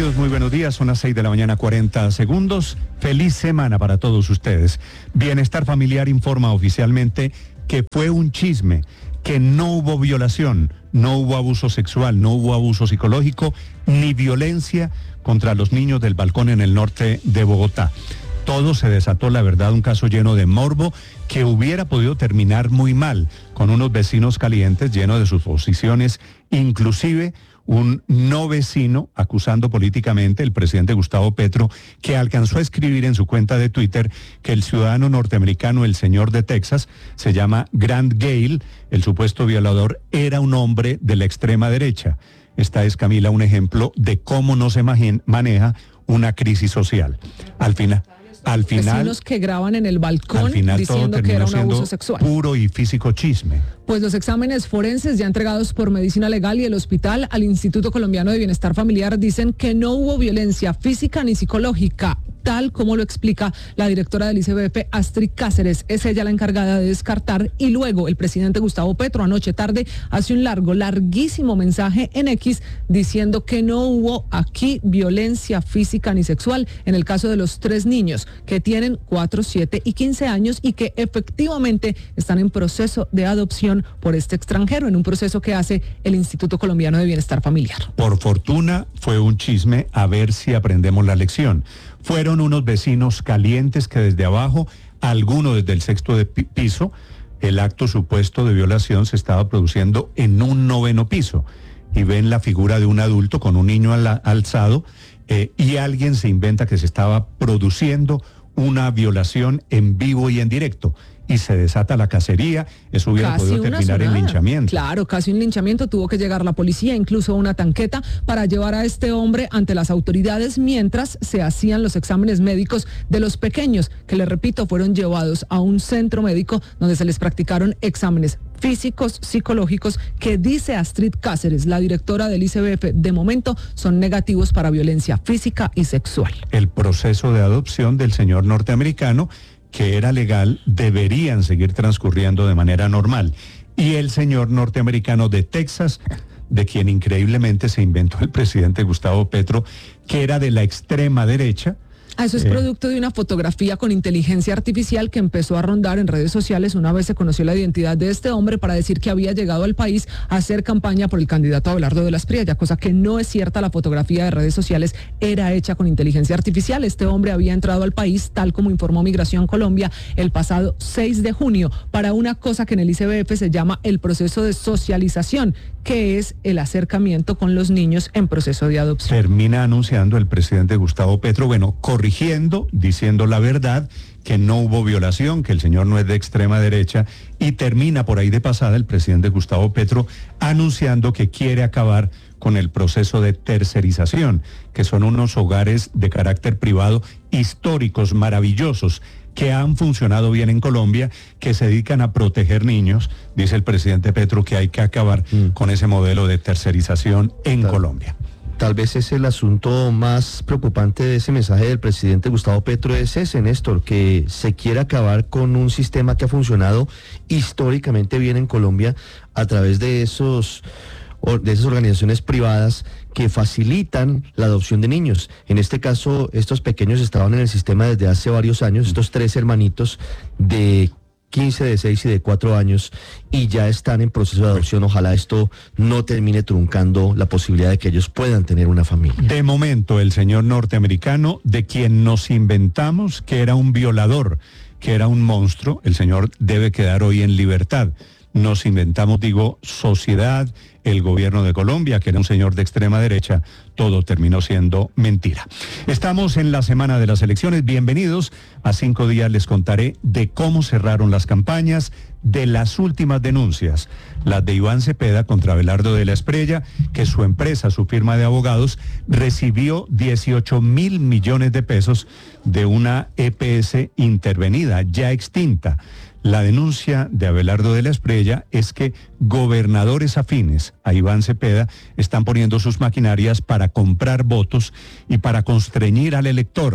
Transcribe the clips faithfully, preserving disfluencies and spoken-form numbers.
Bienvenidos, muy buenos días, son las seis de la mañana, cuarenta segundos. Feliz semana para todos ustedes. Bienestar Familiar informa oficialmente que fue un chisme, que no hubo violación, no hubo abuso sexual, no hubo abuso psicológico, ni violencia contra los niños del Balcón en el norte de Bogotá. Todo se desató, la verdad, un caso lleno de morbo que hubiera podido terminar muy mal, con unos vecinos calientes llenos de suposiciones, inclusive un no vecino acusando políticamente al presidente Gustavo Petro, que alcanzó a escribir en su cuenta de Twitter que el ciudadano norteamericano, el señor de Texas, se llama Grant Gale, el supuesto violador, era un hombre de la extrema derecha. Esta es, Camila, un ejemplo de cómo no se maneja una crisis social. Al final... Al final, vecinos que graban en el balcón al final diciendo que era un abuso sexual. Puro y físico chisme. Pues los exámenes forenses ya entregados por Medicina Legal y el hospital al Instituto Colombiano de Bienestar Familiar dicen que no hubo violencia física ni psicológica, tal como lo explica la directora del I C B F, Astrid Cáceres. Es ella la encargada de descartar, y luego el presidente Gustavo Petro anoche tarde hace un largo, larguísimo mensaje en X diciendo que no hubo aquí violencia física ni sexual en el caso de los tres niños que tienen cuatro, siete y quince años y que efectivamente están en proceso de adopción por este extranjero, en un proceso que hace el Instituto Colombiano de Bienestar Familiar. Por fortuna fue un chisme, a ver si aprendemos la lección. Fueron unos vecinos calientes que desde abajo, algunos desde el sexto de piso, el acto supuesto de violación se estaba produciendo en un noveno piso, y ven la figura de un adulto con un niño al, alzado, eh, y alguien se inventa que se estaba produciendo una violación en vivo y en directo, y se desata la cacería. Eso hubiera casi podido terminar en linchamiento. Claro, casi un linchamiento. Tuvo que llegar la policía, incluso una tanqueta, para llevar a este hombre ante las autoridades mientras se hacían los exámenes médicos de los pequeños, que les repito, fueron llevados a un centro médico donde se les practicaron exámenes físicos, psicológicos, que dice Astrid Cáceres, la directora del I C B F, de momento son negativos para violencia física y sexual. El proceso de adopción del señor norteamericano, que era legal, deberían seguir transcurriendo de manera normal. Y el señor norteamericano de Texas, de quien increíblemente se inventó el presidente Gustavo Petro, que era de la extrema derecha. Eso es eh. producto de una fotografía con inteligencia artificial que empezó a rondar en redes sociales una vez se conoció la identidad de este hombre, para decir que había llegado al país a hacer campaña por el candidato Abelardo de la Espriella, cosa que no es cierta. La fotografía de redes sociales era hecha con inteligencia artificial. Este hombre había entrado al país, tal como informó Migración Colombia, el pasado seis de junio, para una cosa que en el I C B F se llama el proceso de socialización, que es el acercamiento con los niños en proceso de adopción. Termina anunciando el presidente Gustavo Petro, bueno, corrigiendo, diciendo la verdad, que no hubo violación, que el señor no es de extrema derecha, y termina por ahí de pasada el presidente Gustavo Petro anunciando que quiere acabar con el proceso de tercerización, que son unos hogares de carácter privado históricos, maravillosos, que han funcionado bien en Colombia, que se dedican a proteger niños. Dice el presidente Petro que hay que acabar mm. con ese modelo de tercerización en tal, Colombia. Tal vez es el asunto más preocupante de ese mensaje del presidente Gustavo Petro, es ese, Néstor, que se quiere acabar con un sistema que ha funcionado históricamente bien en Colombia a través de esos... de esas organizaciones privadas que facilitan la adopción de niños. En este caso, estos pequeños estaban en el sistema desde hace varios años, estos tres hermanitos de quince, de seis y de cuatro años, y ya están en proceso de adopción. Ojalá esto no termine truncando la posibilidad de que ellos puedan tener una familia. De momento, el señor norteamericano, de quien nos inventamos que era un violador, que era un monstruo, el señor debe quedar hoy en libertad. Nos inventamos, digo, sociedad, el gobierno de Colombia, que era un señor de extrema derecha, todo terminó siendo mentira. Estamos en la semana de las elecciones, bienvenidos. A cinco días les contaré de cómo cerraron las campañas, de las últimas denuncias, las de Iván Cepeda contra Abelardo de la Espriella, que su empresa, su firma de abogados, recibió dieciocho mil millones de pesos de una E P S intervenida, ya extinta. La denuncia de Abelardo de la Espriella es que gobernadores afines a Iván Cepeda están poniendo sus maquinarias para comprar votos y para constreñir al elector,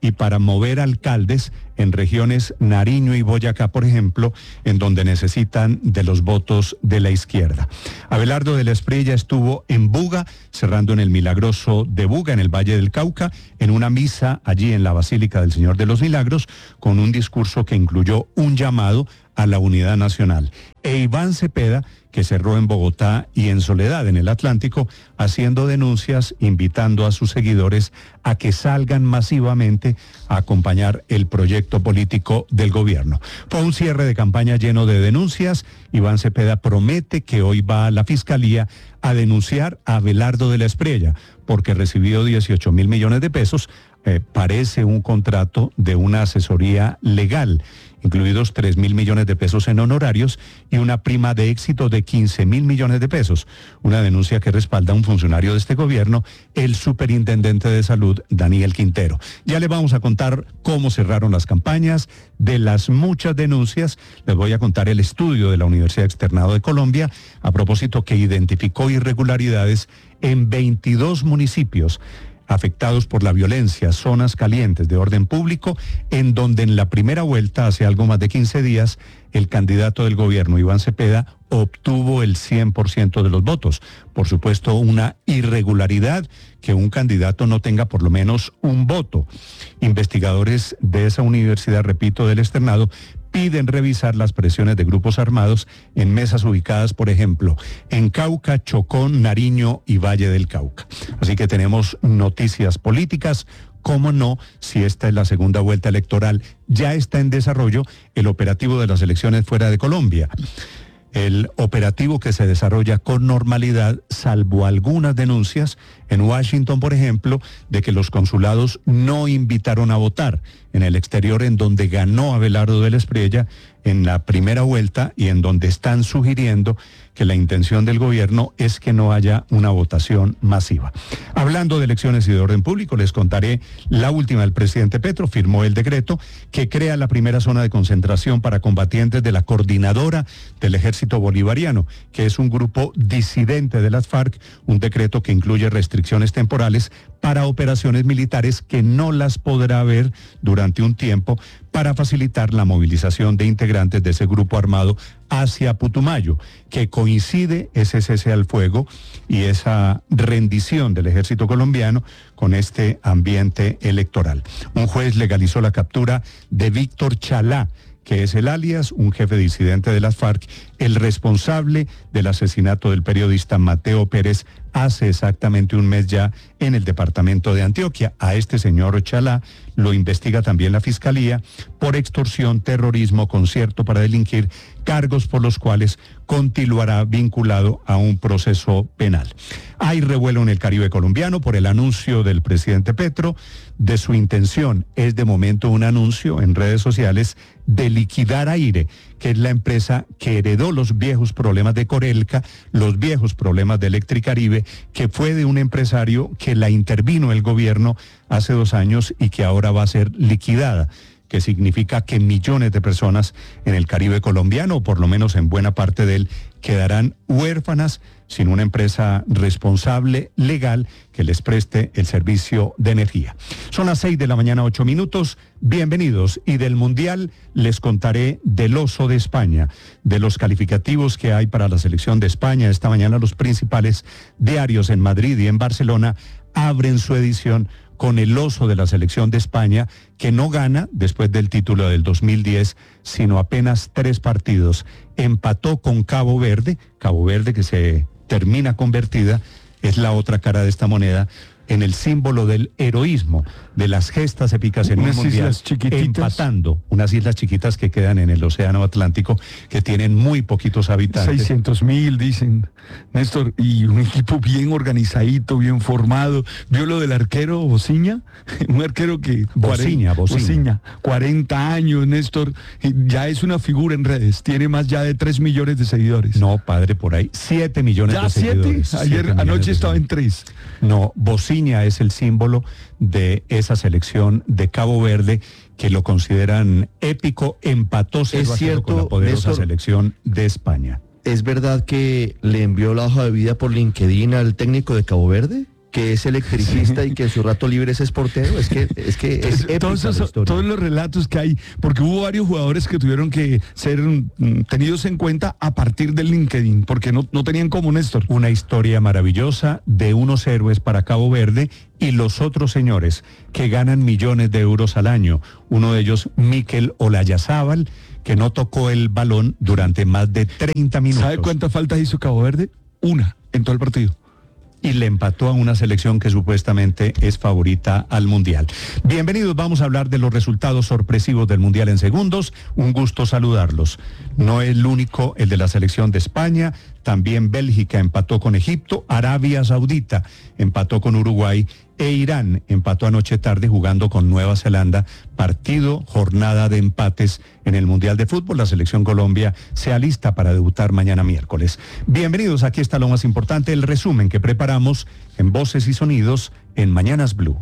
y para mover alcaldes en regiones Nariño y Boyacá, por ejemplo, en donde necesitan de los votos de la izquierda. Abelardo de la Espriella estuvo en Buga, cerrando en el Milagroso de Buga, en el Valle del Cauca, en una misa allí en la Basílica del Señor de los Milagros, con un discurso que incluyó un llamado a la unidad nacional. E Iván Cepeda, que cerró en Bogotá y en Soledad, en el Atlántico, haciendo denuncias, invitando a sus seguidores a que salgan masivamente a acompañar el proyecto político del gobierno. Fue un cierre de campaña lleno de denuncias. Iván Cepeda promete que hoy va a la Fiscalía a denunciar a Abelardo de la Espriella, porque recibió dieciocho mil millones de pesos, eh, parece un contrato de una asesoría legal, incluidos tres mil millones de pesos en honorarios y una prima de éxito de quince mil millones de pesos. Una denuncia que respalda a un funcionario de este gobierno, el superintendente de salud, Daniel Quintero. Ya le vamos a contar cómo cerraron las campañas. De las muchas denuncias, les voy a contar el estudio de la Universidad Externado de Colombia, a propósito que identificó irregularidades en veintidós municipios afectados por la violencia, zonas calientes de orden público, en donde en la primera vuelta, hace algo más de quince días, el candidato del gobierno, Iván Cepeda, obtuvo el cien por ciento de los votos. Por supuesto, una irregularidad que un candidato no tenga por lo menos un voto. Investigadores de esa universidad, repito, del externado, piden revisar las presiones de grupos armados en mesas ubicadas, por ejemplo, en Cauca, Chocón, Nariño y Valle del Cauca. Así que tenemos noticias políticas. ¿Cómo no? Si esta es la segunda vuelta electoral, ya está en desarrollo el operativo de las elecciones fuera de Colombia. El operativo que se desarrolla con normalidad, salvo algunas denuncias en Washington, por ejemplo, de que los consulados no invitaron a votar en el exterior, en donde ganó Abelardo de la Espriella en la primera vuelta y en donde están sugiriendo que la intención del gobierno es que no haya una votación masiva. Hablando de elecciones y de orden público, les contaré la última. El presidente Petro firmó el decreto que crea la primera zona de concentración para combatientes de la Coordinadora del Ejército Bolivariano, que es un grupo disidente de las FARC, un decreto que incluye restricciones temporales para operaciones militares que no las podrá haber durante un tiempo, para facilitar la movilización de integrantes de ese grupo armado hacia Putumayo, que coincide ese cese al fuego y esa rendición del ejército colombiano con este ambiente electoral. Un juez legalizó la captura de Víctor Chalá, que es el alias, un jefe disidente de las FARC, el responsable del asesinato del periodista Mateo Pérez hace exactamente un mes ya en el departamento de Antioquia. A este señor Chalá lo investiga también la Fiscalía por extorsión, terrorismo, concierto para delinquir, cargos por los cuales continuará vinculado a un proceso penal. Hay revuelo en el Caribe colombiano por el anuncio del presidente Petro de su intención, es de momento un anuncio en redes sociales, de liquidar Aire, que es la empresa que heredó los viejos problemas de Corelca, los viejos problemas de Electricaribe, que fue de un empresario que la intervino el gobierno hace dos años y que ahora va a ser liquidada, que significa que millones de personas en el Caribe colombiano, o por lo menos en buena parte de él, quedarán huérfanas sin una empresa responsable, legal, que les preste el servicio de energía. Son las seis de la mañana, ocho minutos. Bienvenidos. Y del Mundial les contaré del oso de España, de los calificativos que hay para la selección de España. Esta mañana los principales diarios en Madrid y en Barcelona abren su edición con el oso de la selección de España, que no gana después del título del dos mil diez, sino apenas tres partidos. Empató con Cabo Verde, Cabo Verde que se termina convertida, es la otra cara de esta moneda, en el símbolo del heroísmo, de las gestas épicas en unas un mundial, islas chiquititas, empatando unas islas chiquitas que quedan en el Océano Atlántico, que tienen muy poquitos habitantes. seiscientos mil, dicen, Néstor, y un equipo bien organizadito, bien formado. ¿Vio lo del arquero Bociña? Un arquero que... Bociña, Bociña. cuarenta años, Néstor, ya es una figura en redes, tiene más ya de tres millones de seguidores. No, padre, por ahí, siete millones ¿Ya de siete? seguidores. Ayer, siete anoche estaba en tres. No, Bociña es el símbolo de esa selección de Cabo Verde, que lo consideran épico, empató cero a cero con la poderosa Néstor, selección de España. ¿Es verdad que le envió la hoja de vida por LinkedIn al técnico de Cabo Verde? que es electricista y que en su rato libre es esportero. Es que es que es épica todos, la esos, historia. todos los relatos que hay, porque hubo varios jugadores que tuvieron que ser mm, tenidos en cuenta a partir del LinkedIn, porque no, no tenían como Néstor. Una historia maravillosa de unos héroes para Cabo Verde y los otros señores que ganan millones de euros al año. Uno de ellos, Mikel Olayazábal, que no tocó el balón durante más de treinta minutos. ¿Sabe cuántas faltas hizo Cabo Verde? Una en todo el partido. Y le empató a una selección que supuestamente es favorita al Mundial. Bienvenidos, vamos a hablar de los resultados sorpresivos del Mundial en segundos. Un gusto saludarlos. No es el único, el de la selección de España, también Bélgica empató con Egipto, Arabia Saudita empató con Uruguay e Irán empató anoche tarde jugando con Nueva Zelanda. Partido, jornada de empates en el Mundial de Fútbol. La selección Colombia se alista para debutar mañana miércoles. Bienvenidos, aquí está lo más importante, el resumen que preparamos en Voces y Sonidos en Mañanas Blue.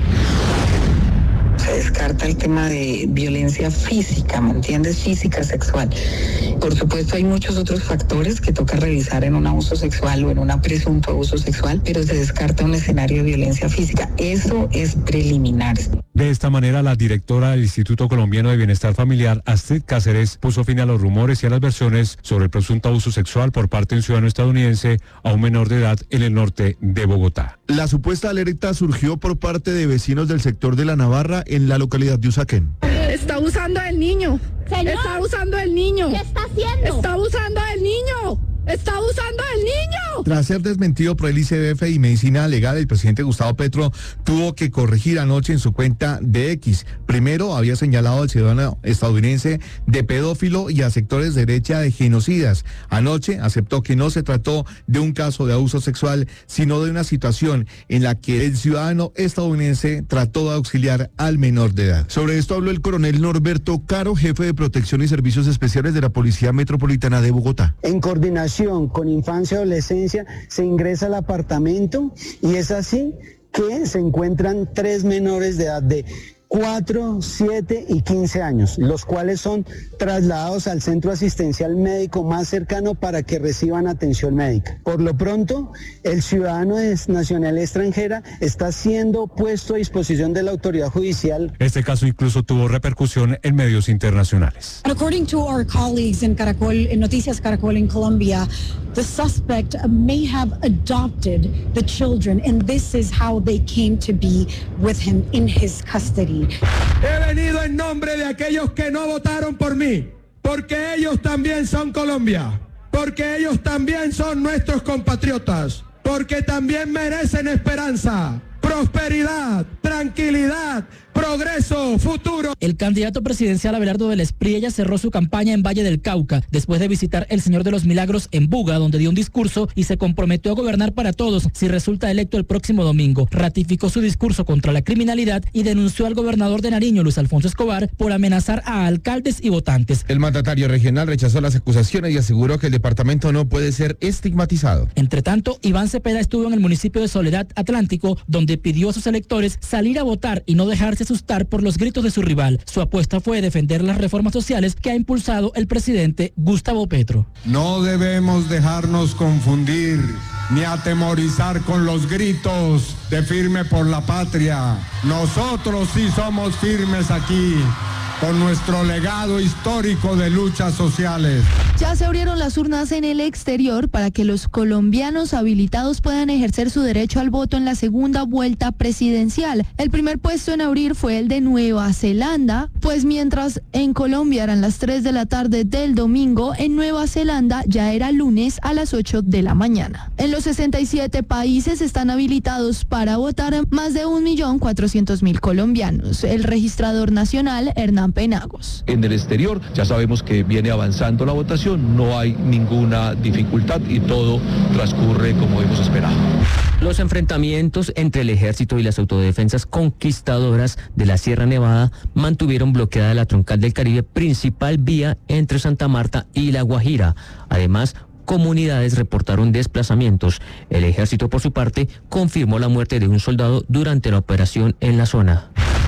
Se descarta el tema de violencia física, ¿me entiendes? Física, sexual. Por supuesto, hay muchos otros factores que toca revisar en un abuso sexual o en un presunto abuso sexual, pero se descarta un escenario de violencia física. Eso es preliminar. De esta manera, la directora del Instituto Colombiano de Bienestar Familiar, Astrid Cáceres, puso fin a los rumores y a las versiones sobre el presunto abuso sexual por parte de un ciudadano estadounidense a un menor de edad en el norte de Bogotá. La supuesta alerta surgió por parte de vecinos del sector de La Navarra en la localidad de Usaquén. Está usando el niño. Señor, está usando el niño. ¿Qué está haciendo? Está usando el niño. ¡Está usando el niño! Tras ser desmentido por el I C B F y Medicina Legal, el presidente Gustavo Petro tuvo que corregir anoche en su cuenta de X. Primero había señalado al ciudadano estadounidense de pedófilo y a sectores de derecha de genocidas. Anoche aceptó que no se trató de un caso de abuso sexual, sino de una situación en la que el ciudadano estadounidense trató de auxiliar al menor de edad. Sobre esto habló el coronel Norberto Caro, jefe de Protección y Servicios Especiales de la Policía Metropolitana de Bogotá. En coordinación con infancia y adolescencia se ingresa al apartamento y es así que se encuentran tres menores de edad de cuatro, siete y quince años, los cuales son trasladados al centro asistencial médico más cercano para que reciban atención médica. Por lo pronto, el ciudadano de nacionalidad extranjera está siendo puesto a disposición de la autoridad judicial. Este caso incluso tuvo repercusión en medios internacionales. According to our colleagues in Caracol, in Noticias Caracol in Colombia, the suspect may have adopted the children, and this is how they came to be with him in his custody. He venido en nombre de aquellos que no votaron por mí, porque ellos también son Colombia, porque ellos también son nuestros compatriotas, porque también merecen esperanza, prosperidad, tranquilidad, progreso, futuro. El candidato presidencial Abelardo Vélez Priella cerró su campaña en Valle del Cauca después de visitar el Señor de los Milagros en Buga, donde dio un discurso y se comprometió a gobernar para todos si resulta electo el próximo domingo. Ratificó su discurso contra la criminalidad y denunció al gobernador de Nariño, Luis Alfonso Escobar, por amenazar a alcaldes y votantes. El mandatario regional rechazó las acusaciones y aseguró que el departamento no puede ser estigmatizado. Entre tanto, Iván Cepeda estuvo en el municipio de Soledad Atlántico, donde pidió a sus electores salir a votar y no dejarse asustar por los gritos de su rival. Su apuesta fue defender las reformas sociales que ha impulsado el presidente Gustavo Petro. No debemos dejarnos confundir ni atemorizar con los gritos de firme por la patria. Nosotros sí somos firmes aquí, con nuestro legado histórico de luchas sociales. Ya se abrieron las urnas en el exterior para que los colombianos habilitados puedan ejercer su derecho al voto en la segunda vuelta presidencial. El primer puesto en abrir fue el de Nueva Zelanda, pues mientras en Colombia eran las tres de la tarde del domingo, en Nueva Zelanda ya era lunes a las ocho de la mañana. En los sesenta y siete países están habilitados para votar más de un millón cuatrocientos mil colombianos. El registrador nacional, Hernán Penagos. En el exterior ya sabemos que viene avanzando la votación, no hay ninguna dificultad y todo transcurre como hemos esperado. Los enfrentamientos entre el ejército y las autodefensas conquistadoras de la Sierra Nevada mantuvieron bloqueada la troncal del Caribe, principal vía entre Santa Marta y La Guajira. Además, comunidades reportaron desplazamientos. El ejército, por su parte, confirmó la muerte de un soldado durante la operación en la zona.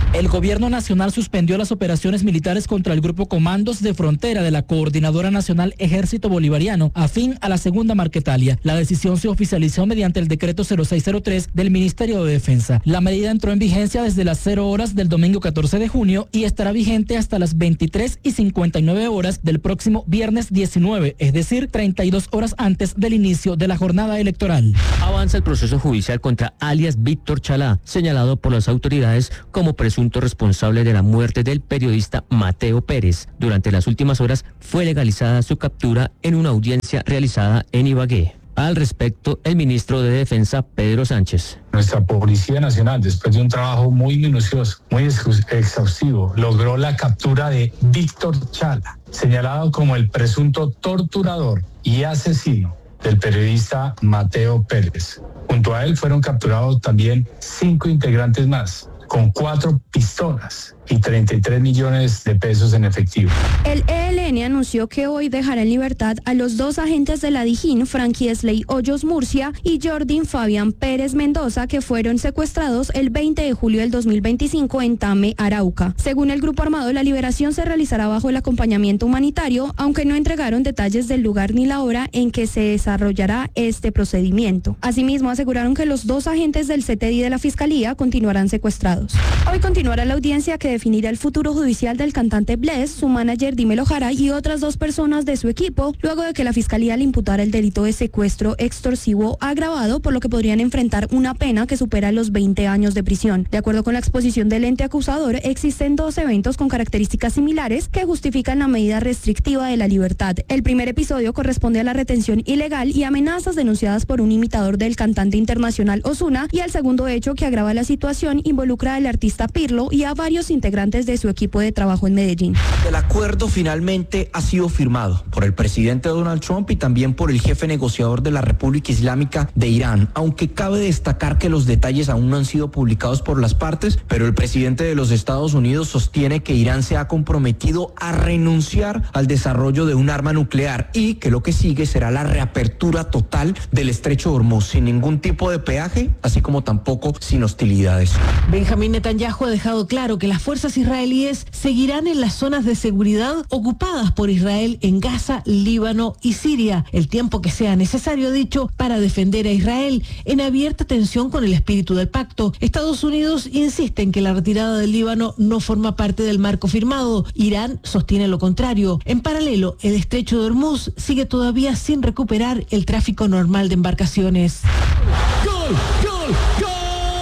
El gobierno nacional suspendió las operaciones militares contra el Grupo Comandos de Frontera de la Coordinadora Nacional Ejército Bolivariano, afín a la Segunda Marquetalia. La decisión se oficializó mediante el decreto cero seis cero tres del Ministerio de Defensa. La medida entró en vigencia desde las cero horas del domingo catorce de junio y estará vigente hasta las veintitrés y cincuenta y nueve horas del próximo viernes diecinueve, es decir, treinta y dos horas antes del inicio de la jornada electoral. Avanza el proceso judicial contra alias Víctor Chalá, señalado por las autoridades como presunto responsable de la muerte del periodista Mateo Pérez. Durante las últimas horas fue legalizada su captura en una audiencia realizada en Ibagué. Al respecto, el ministro de Defensa, Pedro Sánchez. Nuestra Policía Nacional, después de un trabajo muy minucioso, muy exhaustivo, logró la captura de Víctor Chalá, señalado como el presunto torturador y asesino del periodista Mateo Pérez. Junto a él fueron capturados también cinco integrantes más, con cuatro pistolas y treinta y tres millones de pesos en efectivo. El E L N anunció que hoy dejará en libertad a los dos agentes de la Dijín, Frankie Esley Hoyos Murcia y Jordin Fabián Pérez Mendoza, que fueron secuestrados el veinte de julio del dos mil veinticinco en Tame, Arauca. Según el grupo armado, la liberación se realizará bajo el acompañamiento humanitario, aunque no entregaron detalles del lugar ni la hora en que se desarrollará este procedimiento. Asimismo, aseguraron que los dos agentes del C T D I de la Fiscalía continuarán secuestrados. Hoy continuará la audiencia que definirá el futuro judicial del cantante Bless, su manager Dímelo Jara y otras dos personas de su equipo, luego de que la Fiscalía le imputara el delito de secuestro extorsivo agravado, por lo que podrían enfrentar una pena que supera los veinte años de prisión. De acuerdo con la exposición del ente acusador, existen dos eventos con características similares que justifican la medida restrictiva de la libertad. El primer episodio corresponde a la retención ilegal y amenazas denunciadas por un imitador del cantante internacional Ozuna, y el segundo hecho, que agrava la situación, involucra al artista Pirlo y a varios integrantes de su equipo de trabajo en Medellín. El acuerdo finalmente ha sido firmado por el presidente Donald Trump y también por el jefe negociador de la República Islámica de Irán, aunque cabe destacar que los detalles aún no han sido publicados por las partes, pero el presidente de los Estados Unidos sostiene que Irán se ha comprometido a renunciar al desarrollo de un arma nuclear y que lo que sigue será la reapertura total del estrecho de Hormuz, sin ningún tipo de peaje, así como tampoco sin hostilidades. Benjamín Netanyahu ha dejado claro que las fuerzas israelíes seguirán en las zonas de seguridad ocupadas por Israel en Gaza, Líbano y Siria, el tiempo que sea necesario, ha dicho, para defender a Israel, en abierta tensión con el espíritu del pacto. Estados Unidos insiste en que la retirada del Líbano no forma parte del marco firmado. Irán sostiene lo contrario. En paralelo, el estrecho de Hormuz sigue todavía sin recuperar el tráfico normal de embarcaciones. ¡Gol! ¡Gol! ¡Gol!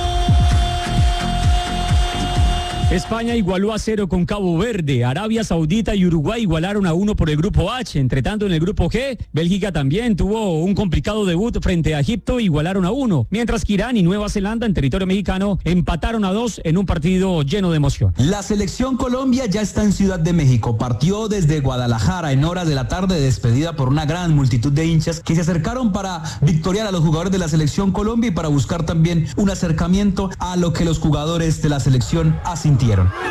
España igualó a cero con Cabo Verde, Arabia Saudita y Uruguay igualaron a uno por el grupo H. Entre tanto, en el grupo G, Bélgica también tuvo un complicado debut frente a Egipto, igualaron a uno, mientras que Irán y Nueva Zelanda en territorio mexicano empataron a dos en un partido lleno de emoción. La selección Colombia ya está en Ciudad de México, partió desde Guadalajara en horas de la tarde, despedida por una gran multitud de hinchas que se acercaron para victoriar a los jugadores de la selección Colombia y para buscar también un acercamiento a lo que los jugadores de la selección asintieron.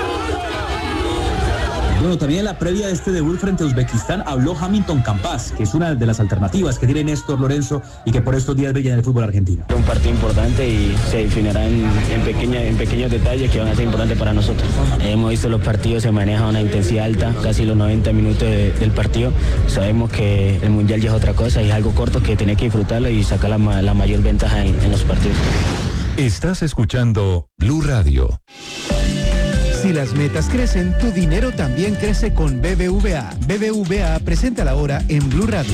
Bueno, también en la previa de este debut frente a Uzbekistán habló Hamilton Campas, que es una de las alternativas que tiene Néstor Lorenzo y que por estos días brilla en el fútbol argentino. Un partido importante y se definirá en, en, pequeña, en pequeños detalles que van a ser importantes para nosotros. Hemos visto los partidos, se maneja a una intensidad alta, casi los noventa minutos de, del partido. Sabemos que el Mundial ya es otra cosa y es algo corto que tenés que disfrutarlo y sacar la, la mayor ventaja en, en los partidos. Estás escuchando Blue Radio. Si las metas crecen, tu dinero también crece con B B V A. B B V A presenta la hora en Blue Radio.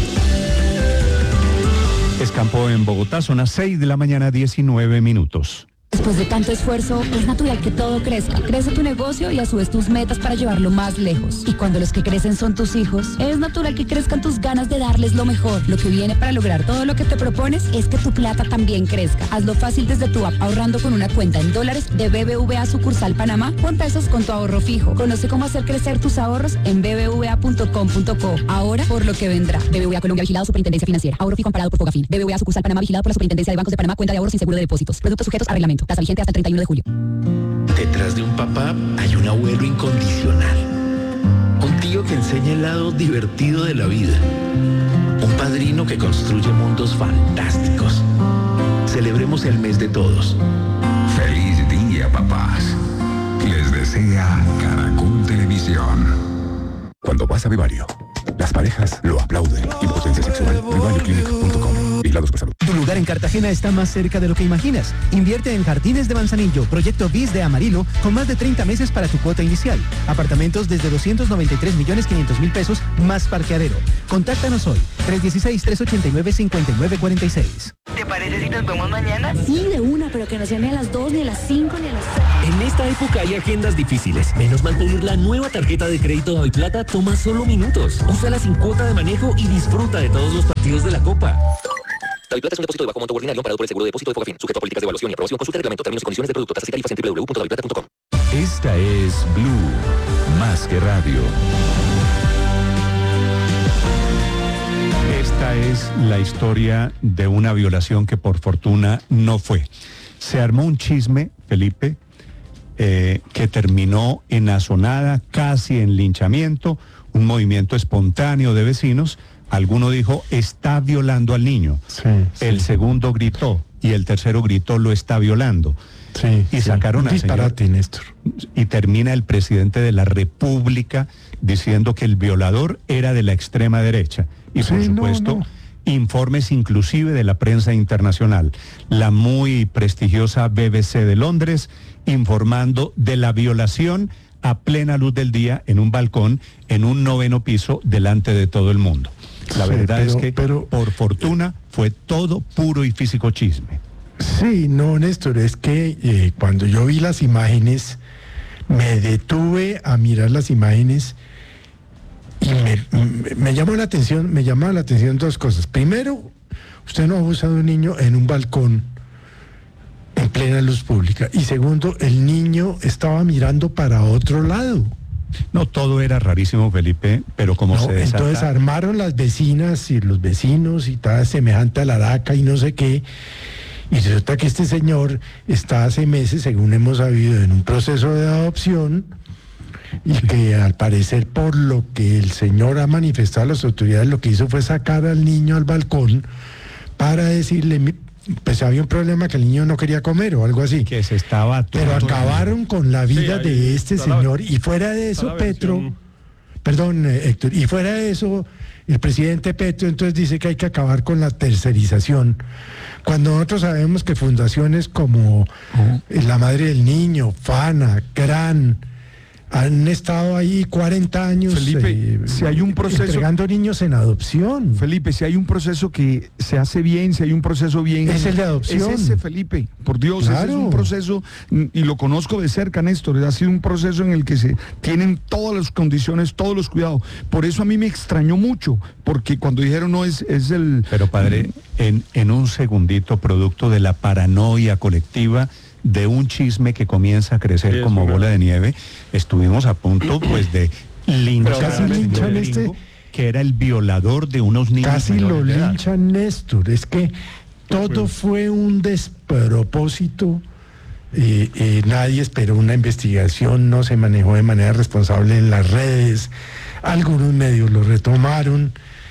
Escampó en Bogotá, son las seis de la mañana, diecinueve minutos. Después de tanto esfuerzo, es natural que todo crezca. Crece tu negocio y a su vez tus metas para llevarlo más lejos. Y cuando los que crecen son tus hijos, es natural que crezcan tus ganas de darles lo mejor. Lo que viene para lograr todo lo que te propones es que tu plata también crezca. Hazlo fácil desde tu app, ahorrando con una cuenta en dólares de B B V A sucursal Panamá o en pesos con tu ahorro fijo. Conoce cómo hacer crecer tus ahorros en b b v a punto com punto co. Ahora por lo que vendrá. B B V A Colombia, vigilado Superintendencia Financiera. Ahorro fijo amparado por Fogafín. B B V A sucursal Panamá, vigilado por la Superintendencia de Bancos de Panamá. Cuenta de ahorros sin seguro de depósitos. Productos sujetos a reglamento. Tasa vigente hasta el treinta y uno de julio. Detrás de un papá hay un abuelo incondicional. Un tío que enseña el lado divertido de la vida. Un padrino que construye mundos fantásticos. Celebremos el mes de todos. Feliz día, papás. les desea Caracol Televisión. Cuando vas a Vivario, las parejas lo aplauden. Impotencia sexual. Vivario Clinic punto com. Vigilados por salud. Tu lugar en Cartagena está más cerca de lo que imaginas. Invierte en Jardines de Manzanillo, proyecto BIS de Amarillo, con más de treinta meses para tu cuota inicial. Apartamentos desde doscientos noventa y tres millones quinientos mil pesos más parqueadero. Contáctanos hoy, tres uno seis, tres ocho nueve, cinco nueve cuatro seis. ¿Te parece si nos vemos mañana? Sí, de una, pero que no sea ni a las dos, ni a las cinco, ni a las seis. En esta época hay agendas difíciles. Menos mal pedir la nueva tarjeta de crédito Daviplata toma solo minutos. Úsala sin cuota de manejo y disfruta de todos los partidos de la Copa. Daviplata es un depósito de bajo monto ordinario amparado por el seguro de depósito de Fogafín, sujeto a políticas de evaluación y aprobación. Consulta el reglamento, términos y condiciones del producto, tasas y tarifas en doble u doble u doble u punto daviplata punto com. Esta es Blue, más que radio. Esta es la historia de una violación que por fortuna no fue. Se armó un chisme, Felipe, eh, que terminó en azonada, casi en linchamiento, un movimiento espontáneo de vecinos. Alguno dijo, está violando al niño. Sí, sí. El segundo gritó y el tercero gritó, lo está violando. Sí, y sí. sacaron a disparate, Néstor. Y termina el presidente de la República diciendo que el violador era de la extrema derecha. Y por sí, supuesto, no, no. informes inclusive de la prensa internacional. La muy prestigiosa B B C de Londres informando de la violación a plena luz del día en un balcón en un noveno piso delante de todo el mundo. La sí, verdad pero, es que, pero, por fortuna, fue todo puro y físico chisme. Sí, no, Néstor, es que eh, cuando yo vi las imágenes, me detuve a mirar las imágenes y me, me, me llamó la atención, me llamaron la atención dos cosas. Primero, usted no ha abusado de un niño en un balcón en plena luz pública. Y segundo, el niño estaba mirando para otro lado. No, todo era rarísimo, Felipe, pero como no, se desata... Entonces armaron las vecinas y los vecinos y tal, semejante a la DACA y no sé qué. Y resulta que este señor está hace meses, según hemos sabido, en un proceso de adopción y que al parecer, por lo que el señor ha manifestado a las autoridades, lo que hizo fue sacar al niño al balcón para decirle, pues había un problema que el niño no quería comer o algo así. Que se estaba... Pero acabaron con la vida sí, de este señor la, y fuera de eso, Petro, perdón, eh, Héctor, y fuera de eso, el presidente Petro entonces dice que hay que acabar con la tercerización. Cuando nosotros sabemos que fundaciones como uh-huh. La Madre del Niño, FANA, CRAN, han estado ahí cuarenta años Felipe, eh, si hay un proceso, entregando niños en adopción. Felipe, si hay un proceso que se hace bien, si hay un proceso bien... Es el de adopción. Es ese, Felipe, por Dios, claro. Ese es un proceso, y lo conozco de cerca, Néstor, ha sido un proceso en el que se tienen todas las condiciones, todos los cuidados. Por eso a mí me extrañó mucho, porque cuando dijeron no es, es el... Pero padre, en, en un segundito, producto de la paranoia colectiva, de un chisme que comienza a crecer sí, como bola de nieve, estuvimos a punto pues de linchar casi linchan este, que era el violador de unos niños. Casi lo linchan, Néstor, es que todo fue un despropósito, eh, eh, nadie esperó una investigación, no se manejó de manera responsable en las redes, algunos medios lo retomaron.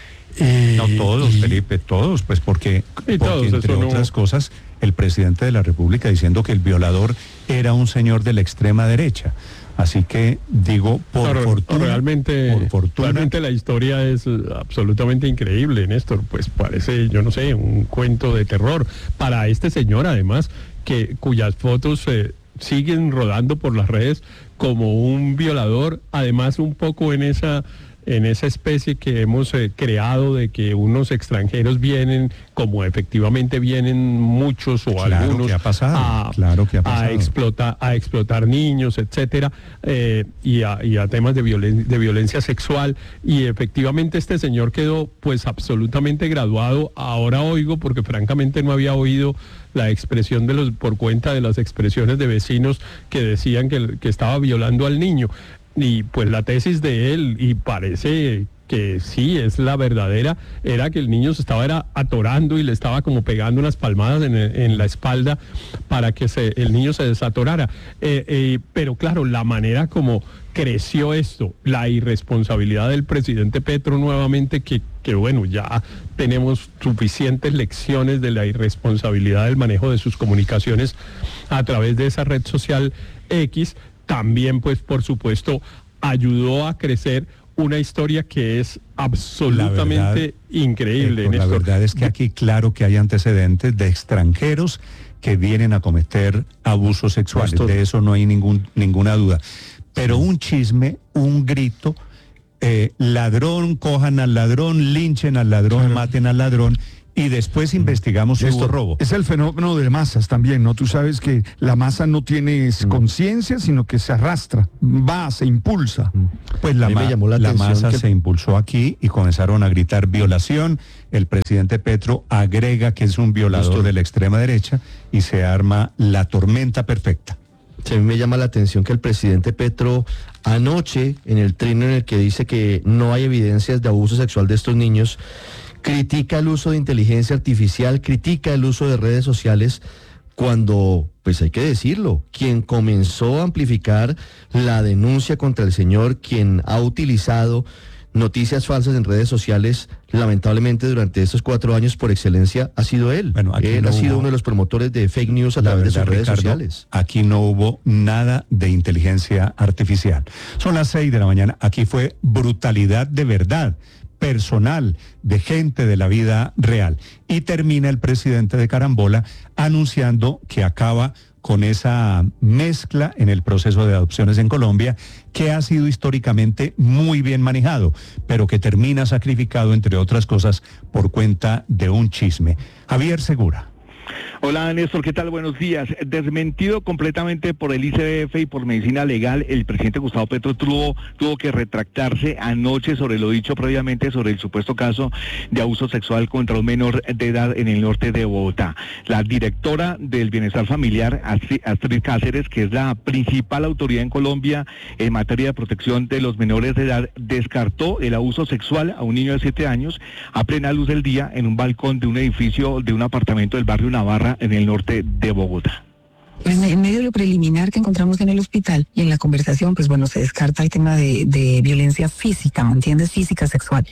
Eh, no todos, y, Felipe, todos, pues porque, porque todos, entre otras no... cosas, el presidente de la República diciendo que el violador era un señor de la extrema derecha. Así que digo, por claro, fortuna... Realmente, por fortuna, realmente la historia es absolutamente increíble, Néstor. Pues parece, yo no sé, un cuento de terror. Para este señor, además, que cuyas fotos eh, siguen rodando por las redes como un violador, además un poco en esa... en esa especie que hemos eh, creado de que unos extranjeros vienen, como efectivamente vienen muchos o claro algunos, que ha pasado, a, claro que ha pasado. a explotar, a explotar niños, etcétera, eh, y, a, y a temas de, violen, de violencia sexual, y efectivamente este señor quedó pues absolutamente graduado. Ahora oigo, porque francamente no había oído la expresión de los, por cuenta de las expresiones de vecinos que decían que, que estaba violando al niño. Y pues la tesis de él, y parece que sí es la verdadera, era que el niño se estaba era atorando y le estaba como pegando unas palmadas en, en la espalda para que se, el niño se desatorara. Eh, eh, pero claro, la manera como creció esto, la irresponsabilidad del presidente Petro nuevamente, que, que bueno, ya tenemos suficientes lecciones de la irresponsabilidad del manejo de sus comunicaciones a través de esa red social X, también pues por supuesto ayudó a crecer una historia que es absolutamente verdad, increíble. Héctor, la verdad es que aquí claro que hay antecedentes de extranjeros que vienen a cometer abusos sexuales, de eso no hay ningún, ninguna duda. Pero un chisme, un grito, eh, ladrón, cojan al ladrón, linchen al ladrón, claro. maten al ladrón, y después investigamos si hubo robo. Es el fenómeno de masas también, ¿no? Tú sabes que la masa no tiene mm. conciencia, sino que se arrastra, va, se impulsa. Mm. Pues la, ma la, la masa que... se impulsó aquí y comenzaron a gritar violación. El presidente Petro agrega que es un violador Justo. de la extrema derecha y se arma la tormenta perfecta. Sí, a mí me llama la atención que el presidente Petro anoche, en el trino en el que dice que no hay evidencias de abuso sexual de estos niños, critica el uso de inteligencia artificial, critica el uso de redes sociales, cuando, pues hay que decirlo, quien comenzó a amplificar la denuncia contra el señor, quien ha utilizado noticias falsas en redes sociales, lamentablemente durante estos cuatro años por excelencia, ha sido él. Bueno, él no ha sido hubo... uno de los promotores de fake news a la través verdad, de sus redes Ricardo, sociales. Aquí no hubo nada de inteligencia artificial. Son las seis de la mañana, aquí fue brutalidad de verdad, personal, de gente de la vida real. Y termina el presidente de Carambola anunciando que acaba con esa mezcla en el proceso de adopciones en Colombia, que ha sido históricamente muy bien manejado, pero que termina sacrificado, entre otras cosas, por cuenta de un chisme. Javier Segura. Hola Néstor, ¿qué tal? Buenos días. Desmentido completamente por el I C B F y por Medicina Legal, el presidente Gustavo Petro tuvo, tuvo que retractarse anoche sobre lo dicho previamente sobre el supuesto caso de abuso sexual contra un menor de edad en el norte de Bogotá. La directora del Bienestar Familiar, Astrid Cáceres, que es la principal autoridad en Colombia en materia de protección de los menores de edad, descartó el abuso sexual a un niño de siete años a plena luz del día en un balcón de un edificio de un apartamento del barrio Navarra en el norte de Bogotá. En, en medio de lo preliminar que encontramos en el hospital y en la conversación, pues bueno, se descarta el tema de, de violencia física, ¿me entiendes? Física, sexual.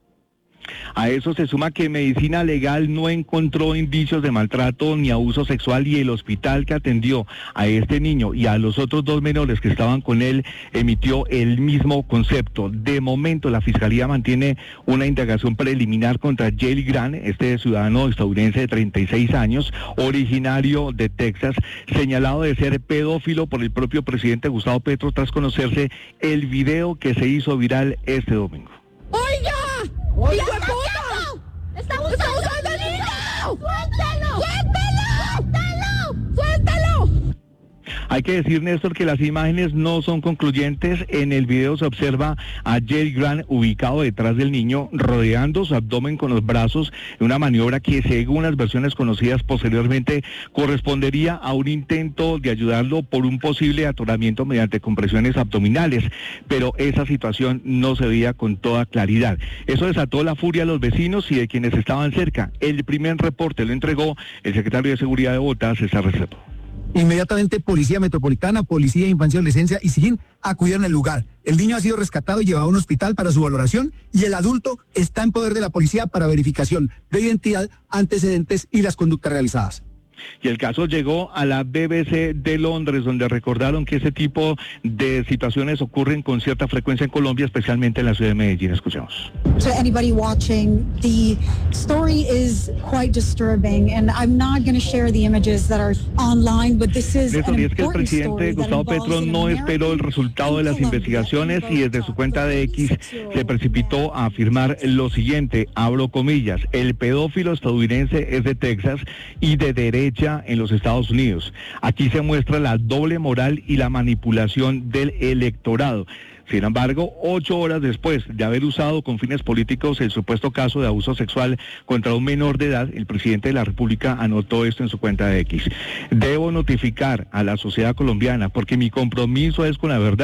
A eso se suma que Medicina Legal no encontró indicios de maltrato ni abuso sexual y el hospital que atendió a este niño y a los otros dos menores que estaban con él emitió el mismo concepto. De momento la Fiscalía mantiene una indagación preliminar contra Jaylee Grant, este ciudadano estadounidense de treinta y seis años, originario de Texas, señalado de ser pedófilo por el propio presidente Gustavo Petro tras conocerse el video que se hizo viral este domingo. ¡Oiga! ¡Oiga, puta! ¡Está usando el niño! ¡Suéltalo! ¡Suéltalo! ¡Suéltalo! ¡Suéltalo! Hay que decir, Néstor, que las imágenes no son concluyentes. En el video se observa a Jaylee Grant ubicado detrás del niño, rodeando su abdomen con los brazos, en una maniobra que, según las versiones conocidas posteriormente, correspondería a un intento de ayudarlo por un posible atoramiento mediante compresiones abdominales. Pero esa situación no se veía con toda claridad. Eso desató la furia de los vecinos y de quienes estaban cerca. El primer reporte lo entregó el secretario de Seguridad de Bogotá, César Restrepo. Inmediatamente Policía Metropolitana, Policía de Infancia y Adolescencia y SIGIN acudieron al lugar. El niño ha sido rescatado y llevado a un hospital para su valoración y el adulto está en poder de la policía para verificación de identidad, antecedentes y las conductas realizadas. Y el caso llegó a la B B C de Londres, donde recordaron que ese tipo de situaciones ocurren con cierta frecuencia en Colombia, especialmente en la ciudad de Medellín. Escuchemos. To anybody watching, the story is quite disturbing, and I'm not going to share the images that are online, but this is Néstor, an y es que el important presidente story Gustavo that Petro involves no an esperó el resultado de las investigaciones y desde su cuenta de X se precipitó a afirmar lo siguiente, abro comillas, el pedófilo estadounidense es de Texas y de derecha en los Estados Unidos. Aquí se muestra la doble moral y la manipulación del electorado. Sin embargo, ocho horas después de haber usado con fines políticos el supuesto caso de abuso sexual contra un menor de edad, el presidente de la República anotó esto en su cuenta de X. Debo notificar a la sociedad colombiana porque mi compromiso es con la verdad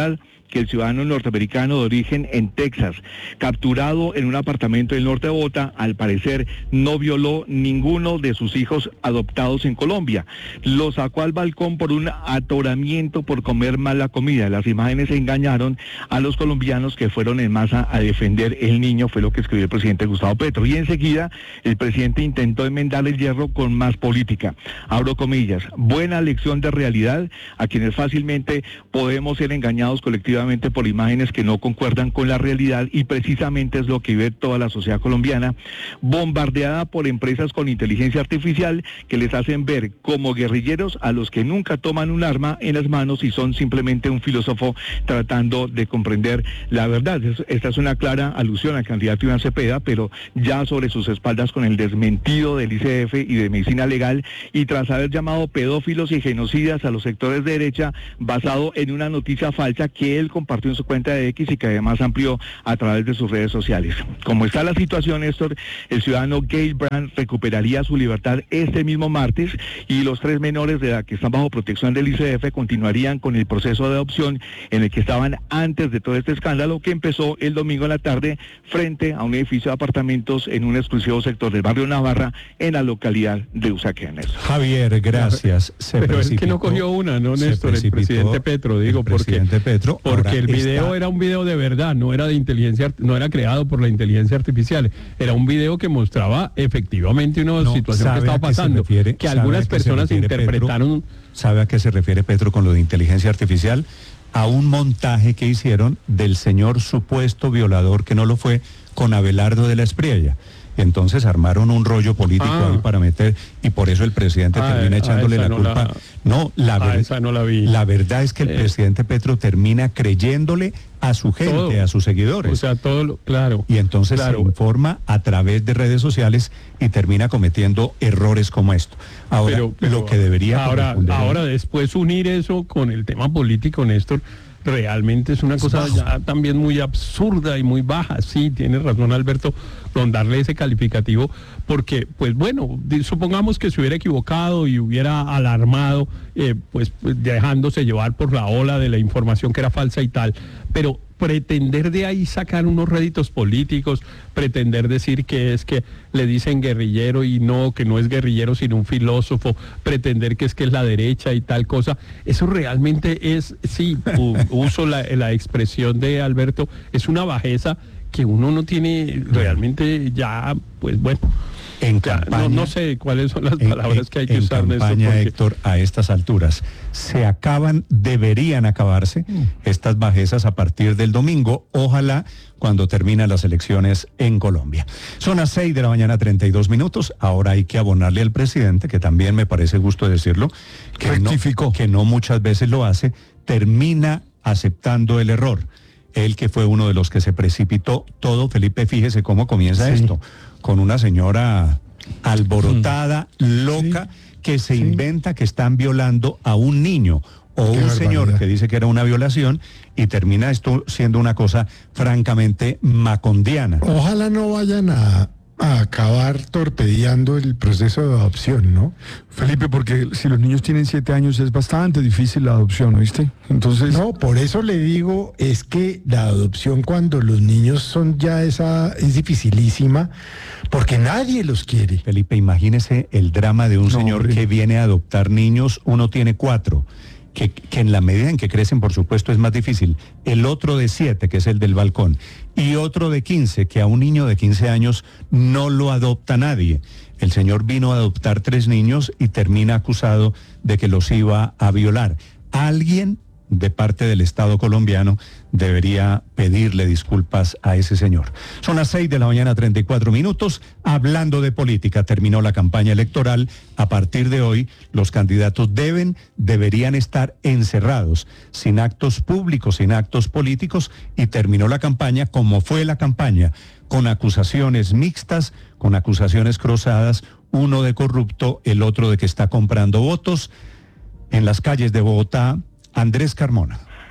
que el ciudadano norteamericano de origen en Texas, capturado en un apartamento del norte de Bogotá, al parecer no violó ninguno de sus hijos adoptados en Colombia. Lo sacó al balcón por un atoramiento por comer mala comida. Las imágenes engañaron a los colombianos que fueron en masa a defender el niño, fue lo que escribió el presidente Gustavo Petro. Y enseguida el presidente intentó enmendar el hierro con más política. Abro comillas, buena lección de realidad a quienes fácilmente podemos ser engañados colectivamente por imágenes que no concuerdan con la realidad, y precisamente es lo que vive toda la sociedad colombiana, bombardeada por empresas con inteligencia artificial que les hacen ver como guerrilleros a los que nunca toman un arma en las manos y son simplemente un filósofo tratando de comprender la verdad. Esta es una clara alusión al candidato Iván Cepeda, pero ya sobre sus espaldas con el desmentido del I C F y de Medicina Legal, y tras haber llamado pedófilos y genocidas a los sectores de derecha, basado en una noticia falsa que él compartió en su cuenta de X y que además amplió a través de sus redes sociales. Como está la situación, Néstor, el ciudadano Gail Brand recuperaría su libertad este mismo martes, y los tres menores de edad que están bajo protección del I C F continuarían con el proceso de adopción en el que estaban antes de todo este escándalo, que empezó el domingo en la tarde frente a un edificio de apartamentos en un exclusivo sector del barrio Navarra, en la localidad de Usaquén. Javier, gracias. Se Pero es que no cogió una, ¿no, Néstor? El presidente Petro, digo, porque, Petro, porque el video está... era un video de verdad, no era de inteligencia, no era creado por la inteligencia artificial, era un video que mostraba efectivamente una no, situación que estaba pasando, que, refiere, que algunas personas interpretaron. Petro, ¿sabe a qué se refiere Petro con lo de inteligencia artificial? A un montaje que hicieron del señor supuesto violador, que no lo fue, con Abelardo de la Espriella. Entonces armaron un rollo político ah. ahí para meter, y por eso el presidente ah, termina echándole la no culpa. La... No, la, ver... esa no la vi. La verdad es que el eh. presidente Petro termina creyéndole a su gente, todo. a sus seguidores. O sea, todo lo... claro. Y entonces claro. se informa a través de redes sociales y termina cometiendo errores como esto. Ahora, pero, pero lo que debería... Ahora, ahora después unir eso con el tema político, Néstor, realmente es una cosa ya también muy absurda y muy baja. Sí, tiene razón Alberto, con darle ese calificativo, porque, pues bueno, supongamos que se hubiera equivocado y hubiera alarmado, eh, pues dejándose llevar por la ola de la información que era falsa y tal, pero pretender de ahí sacar unos réditos políticos, pretender decir que es que le dicen guerrillero y no, que no es guerrillero sino un filósofo, pretender que es que es la derecha y tal cosa, eso realmente es, sí, uso la, la expresión de Alberto, es una bajeza que uno no tiene realmente ya, pues bueno. En campaña, no, no sé cuáles son las palabras en, que hay que en usar en campaña, porque... Héctor, a estas alturas se acaban, deberían acabarse mm. estas bajezas a partir del domingo, ojalá cuando terminan las elecciones en Colombia. Son las seis de la mañana, treinta y dos minutos, ahora hay que abonarle al presidente, que también me parece justo decirlo, que no, que no muchas veces lo hace, termina aceptando el error. Él, que fue uno de los que se precipitó todo, Felipe, fíjese cómo comienza sí. esto, con una señora alborotada, mm. loca, sí. que se sí. inventa que están violando a un niño, o Qué un señor que dice que era una violación, y termina esto siendo una cosa francamente macondiana. Ojalá no vayan a... a acabar torpedeando el proceso de adopción, ¿no? Felipe, porque si los niños tienen siete años es bastante difícil la adopción, ¿viste? Entonces... No, por eso le digo, es que la adopción cuando los niños son ya esa, es dificilísima, porque nadie los quiere. Felipe, imagínese el drama de un no, señor horrible. que viene a adoptar niños, uno tiene cuatro. Que, que en la medida en que crecen, por supuesto, es más difícil. El otro de siete, que es el del balcón, y otro de quince, que a un niño de quince años no lo adopta nadie. El señor vino a adoptar tres niños y termina acusado de que los iba a violar. Alguien de parte del Estado colombiano debería pedirle disculpas a ese señor. Son las seis de la mañana, treinta y cuatro minutos. Hablando de política, terminó la campaña electoral. A partir de hoy, los candidatos deben, deberían estar encerrados, sin actos públicos, sin actos políticos, y terminó la campaña como fue la campaña, con acusaciones mixtas, con acusaciones cruzadas, uno de corrupto, el otro de que está comprando votos. En las calles de Bogotá, Andrés Carmona.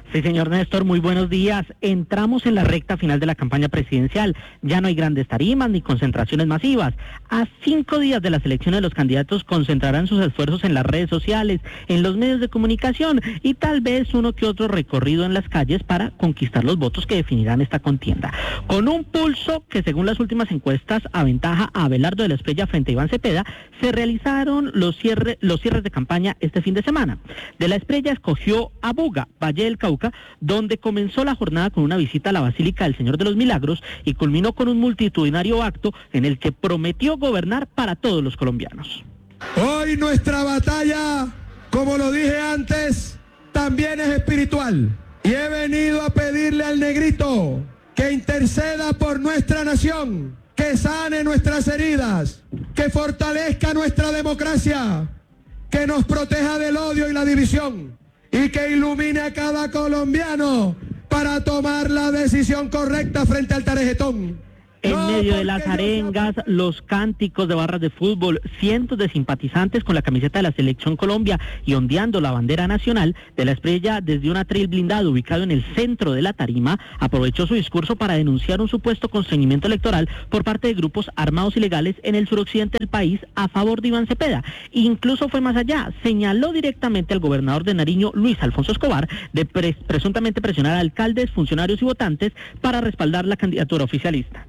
Sí, señor Néstor, muy buenos días. Entramos en la recta final de la campaña presidencial. Ya no hay grandes tarimas ni concentraciones masivas. A cinco días de las elecciones, los candidatos concentrarán sus esfuerzos en las redes sociales, en los medios de comunicación y tal vez uno que otro recorrido en las calles para conquistar los votos que definirán esta contienda. Con un pulso que, según las últimas encuestas, aventaja a Abelardo de la Espriella frente a Iván Cepeda, se realizaron los, cierre, los cierres de campaña este fin de semana. De la Espriella escogió a Buga, Valle del Cauca, donde comenzó la jornada con una visita a la Basílica del Señor de los Milagros y culminó con un multitudinario acto en el que prometió gobernar para todos los colombianos. Hoy nuestra batalla, como lo dije antes, también es espiritual. Y he venido a pedirle al negrito que interceda por nuestra nación, que sane nuestras heridas, que fortalezca nuestra democracia, que nos proteja del odio y la división, y que ilumine a cada colombiano para tomar la decisión correcta frente al tarjetón. En no, medio de las arengas, los cánticos de barras de fútbol, cientos de simpatizantes con la camiseta de la Selección Colombia y ondeando la bandera nacional, de la Espriella desde un atril blindado ubicado en el centro de la tarima, aprovechó su discurso para denunciar un supuesto constreñimiento electoral por parte de grupos armados ilegales en el suroccidente del país a favor de Iván Cepeda. Incluso fue más allá, señaló directamente al gobernador de Nariño, Luis Alfonso Escobar, de pres- presuntamente presionar a alcaldes, funcionarios y votantes para respaldar la candidatura oficialista.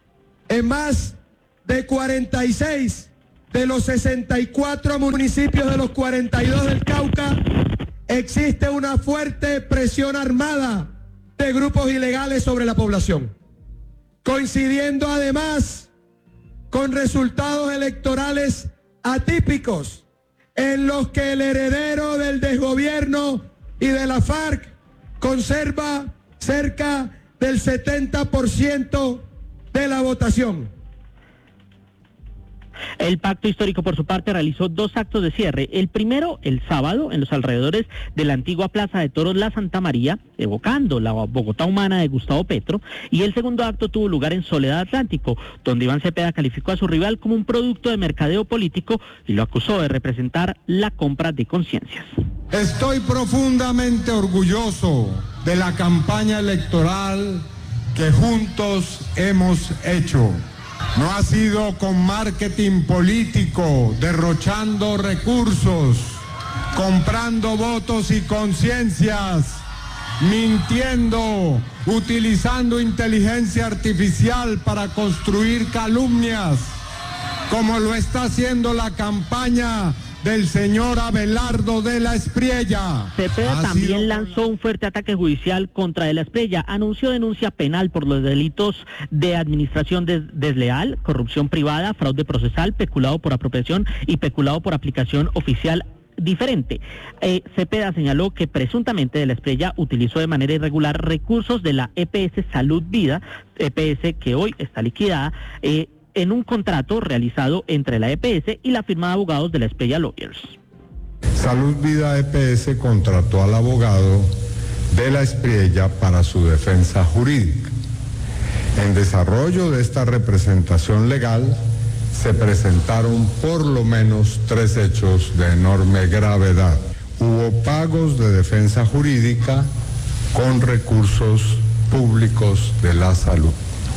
En más de cuarenta y seis de los sesenta y cuatro municipios de los cuarenta y dos del Cauca existe una fuerte presión armada de grupos ilegales sobre la población, coincidiendo además con resultados electorales atípicos en los que el heredero del desgobierno y de la FARC conserva cerca del setenta por ciento de la votación. El Pacto Histórico, por su parte, realizó dos actos de cierre. El primero, el sábado, en los alrededores de la antigua Plaza de Toros La Santa María, evocando la Bogotá humana de Gustavo Petro, y el segundo acto tuvo lugar en Soledad Atlántico, donde Iván Cepeda calificó a su rival como un producto de mercadeo político y lo acusó de representar la compra de conciencias. Estoy profundamente orgulloso de la campaña electoral que juntos hemos hecho. No ha sido con marketing político, derrochando recursos, comprando votos y conciencias, mintiendo, utilizando inteligencia artificial para construir calumnias, como lo está haciendo la campaña del señor Abelardo de la Espriella. Cepeda también sido... lanzó un fuerte ataque judicial contra de la Espriella, anunció denuncia penal por los delitos de administración des- desleal, corrupción privada, fraude procesal, peculado por apropiación y peculado por aplicación oficial diferente. Eh, Cepeda señaló que presuntamente de la Espriella utilizó de manera irregular recursos de la E P S Salud Vida, E P S que hoy está liquidada, eh, en un contrato realizado entre la E P S y la firma de abogados de la Espriella Lawyers. Salud Vida E P S contrató al abogado de la Espriella para su defensa jurídica. En desarrollo de esta representación legal se presentaron por lo menos tres hechos de enorme gravedad. Hubo pagos de defensa jurídica con recursos públicos de la salud.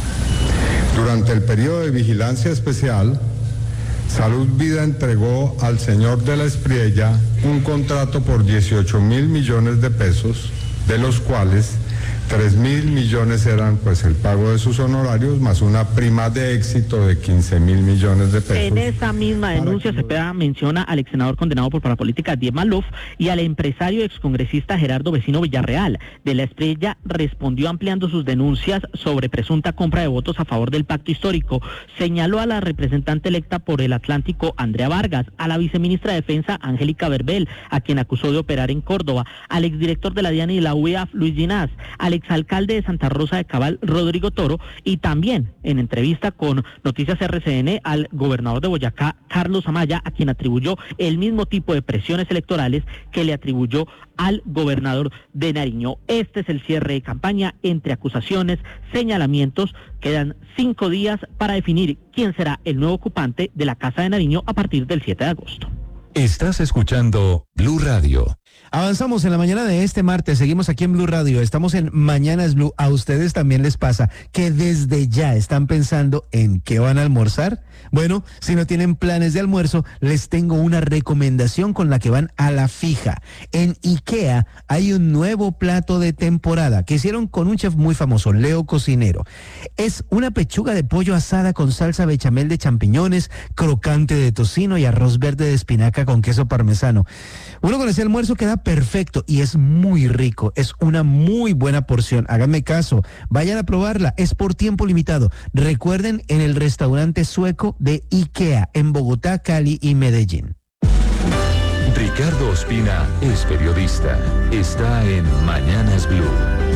Durante el periodo de vigilancia especial, Salud Vida entregó al señor de la Espriella un contrato por dieciocho mil millones de pesos, de los cuales tres mil millones eran pues el pago de sus honorarios más una prima de éxito de quince mil millones de pesos. En esa misma denuncia Cepeda menciona al ex senador condenado por parapolítica Diez Maluf y al empresario excongresista Gerardo Vecino Villarreal. De la Espriella respondió ampliando sus denuncias sobre presunta compra de votos a favor del pacto histórico. Señaló a la representante electa por el Atlántico Andrea Vargas, a la viceministra de Defensa Angélica Verbel, a quien acusó de operar en Córdoba, al exdirector de la DIAN y la U E A F Luis Ginás, al exalcalde de Santa Rosa de Cabal, Rodrigo Toro, y también en entrevista con Noticias R C N al gobernador de Boyacá, Carlos Amaya, a quien atribuyó el mismo tipo de presiones electorales que le atribuyó al gobernador de Nariño. Este es el cierre de campaña entre acusaciones, señalamientos. Quedan cinco días para definir quién será el nuevo ocupante de la Casa de Nariño a partir del siete de agosto. Estás escuchando Blue Radio. Avanzamos en la mañana de este martes, seguimos aquí en Blue Radio, estamos en Mañanas Blue. ¿A ustedes también les pasa que desde ya están pensando en qué van a almorzar? Bueno, si no tienen planes de almuerzo, les tengo una recomendación con la que van a la fija. En IKEA hay un nuevo plato de temporada que hicieron con un chef muy famoso, Leo Cocinero. Es una pechuga de pollo asada con salsa bechamel de champiñones, crocante de tocino y arroz verde de espinaca con queso parmesano. Uno con ese almuerzo queda perfecto y es muy rico, es una muy buena porción. Háganme caso, vayan a probarla, es por tiempo limitado. Recuerden, en el restaurante sueco de IKEA en Bogotá, Cali y Medellín. Ricardo Ospina es periodista. Está en Mañanas Blue.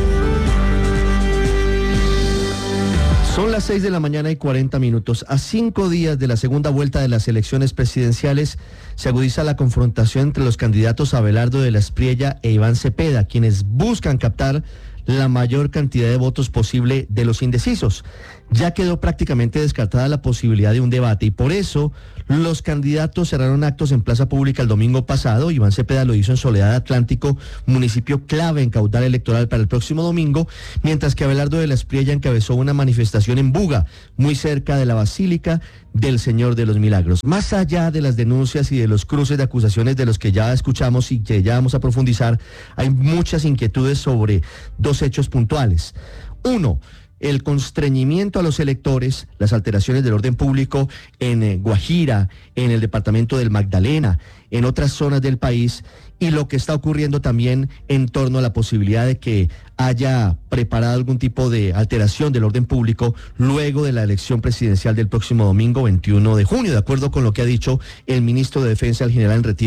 Son las seis de la mañana y cuarenta minutos. A cinco días de la segunda vuelta de las elecciones presidenciales, se agudiza la confrontación entre los candidatos Abelardo de la Espriella e Iván Cepeda, quienes buscan captar la mayor cantidad de votos posible de los indecisos. Ya quedó prácticamente descartada la posibilidad de un debate y por eso los candidatos cerraron actos en plaza pública el domingo pasado. Iván Cepeda lo hizo en Soledad Atlántico, municipio clave en caudal electoral para el próximo domingo, mientras que Abelardo de la Espriella encabezó una manifestación en Buga, muy cerca de la Basílica del Señor de los Milagros. Más allá de las denuncias y de los cruces de acusaciones de los que ya escuchamos y que ya vamos a profundizar, hay muchas inquietudes sobre dos hechos puntuales. Uno, el constreñimiento a los electores, las alteraciones del orden público en eh, Guajira, en el departamento del Magdalena, en otras zonas del país, y lo que está ocurriendo también en torno a la posibilidad de que haya preparado algún tipo de alteración del orden público luego de la elección presidencial del próximo domingo veintiuno de junio, de acuerdo con lo que ha dicho el ministro de Defensa, el general en retiro